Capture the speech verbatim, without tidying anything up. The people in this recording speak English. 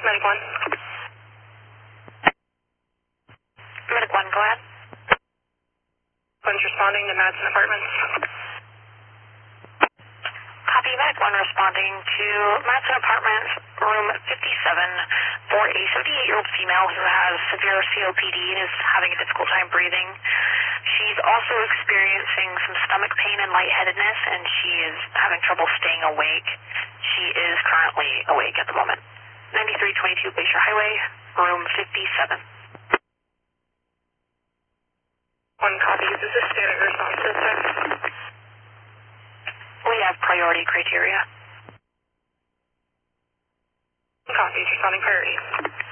Medic one. Medic one, go ahead. One's responding to Madsen Apartments. Copy, Medic one responding to Madsen Apartments, room fifty-seven, for a seventy-eight-year-old female who has severe C O P D and is having a difficult time breathing. She's also experiencing some stomach pain and lightheadedness, and she is having trouble staying awake. She is currently awake at the moment. ninety-three twenty-two Bayshore Highway, room fifty-seven. One copy. Is this a standard response to this text? We have priority criteria. Copy. Responding priority.